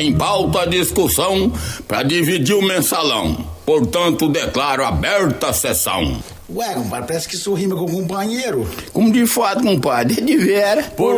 em pauta a discussão para dividir o mensalão. Portanto, declaro aberta a sessão. Ué, compadre, parece que isso rima com companheiro. Como de fato, compadre, é de vera. Por